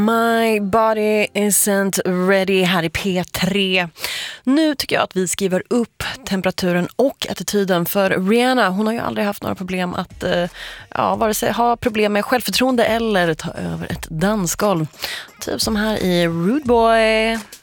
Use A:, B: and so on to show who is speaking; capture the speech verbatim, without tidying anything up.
A: My body isn't ready här i P tre. Nu tycker jag att vi skriver upp temperaturen och attityden för Rihanna. Hon har ju aldrig haft några problem att ja, vare sig ha problem med självförtroende eller ta över ett dansgolv. Typ som här i Rude Boy.